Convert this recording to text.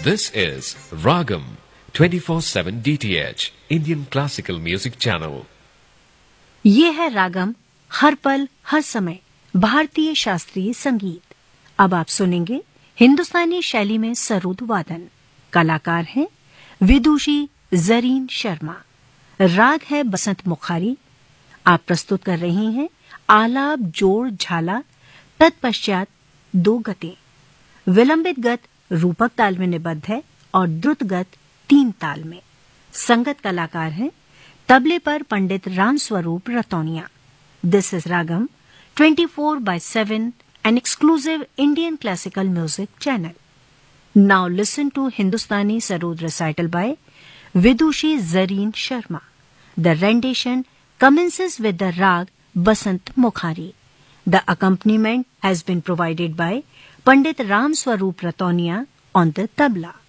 This is Ragam 24/7 DTH Indian Classical Music Channel. ये है रागम, हर पल हर समय भारतीय शास्त्रीय संगीत। अब आप सुनेंगे हिंदुस्तानी शैली में सरोद वादन। कलाकार हैं विदुषी जरीन शर्मा। राग है बसंत मुखारी। आप प्रस्तुत कर रही हैं आलाप, जोड़, झाला, तत्पश्चात दो गतें। विलंबित गत रूपक ताल में निबद्ध है और द्रुत गत 3 ताल में। संगत कलाकार हैं तबले पर Pandit Ram Swaroop रतौनिया। This is ragam 24/7, an exclusive Indian classical music channel. Now listen to Hindustani Sarod recital by Vidushi Zareen Sharma. The rendition commences with the rag Basant Mukhari. The accompaniment has been provided by Pandit Ram Swaroop Ratonia on the tabla.